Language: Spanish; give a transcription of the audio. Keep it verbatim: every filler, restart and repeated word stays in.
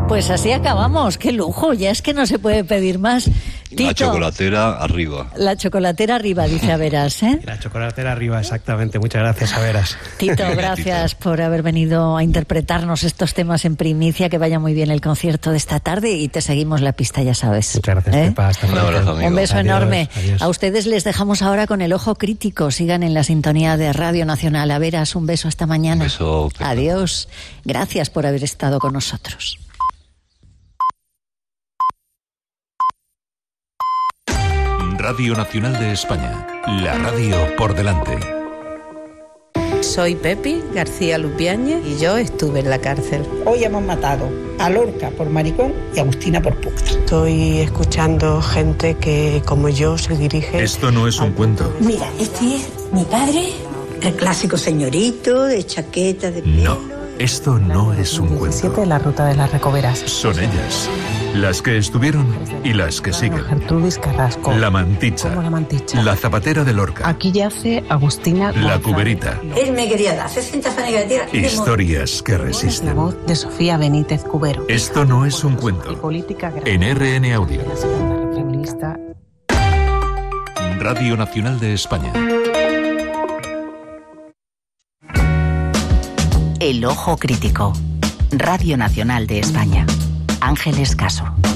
Pues así acabamos, qué lujo, ya es que no se puede pedir más. Tito, la chocolatera arriba. La chocolatera arriba, dice Averas, ¿eh? La chocolatera arriba, exactamente. Muchas gracias, Averas. Tito, gracias por haber venido a interpretarnos estos temas en primicia. Que vaya muy bien el concierto de esta tarde y te seguimos la pista, ya sabes. Muchas gracias, ¿eh? Pepa. Hasta Un abrazo, amigo. Un beso Adiós, enorme. adiós. A ustedes les dejamos ahora con el ojo crítico. Sigan en la sintonía de Radio Nacional. Averas, un beso hasta mañana. Un beso, Pepa. Adiós. Gracias por haber estado con nosotros. Radio Nacional de España, la radio por delante. Soy Pepi García Lupiáñez y yo estuve en la cárcel. Hoy hemos matado a Lorca por maricón y a Agustina por puta. Estoy escuchando gente que, como yo, se dirige... Esto no es un cuento. Mira, este es mi padre, el clásico señorito de chaqueta de pelo. No, esto no es un cuento. La ruta de las Recoveras. Son ellas, las que estuvieron y las que siguen. Gertrudis Carrasco. La Manticha, Como la Manticha. la Zapatera de Lorca, Aquí yace Agustina la González. Cuberita. Él me quería dar sesenta fanegas de tierra. Historias que La resisten. voz de Sofía Benítez Cubero. Esto no es un Y cuento. política grande. En R N Audio, La segunda feminista. Radio Nacional de España. El ojo crítico. Radio Nacional de España. Ángeles Caso.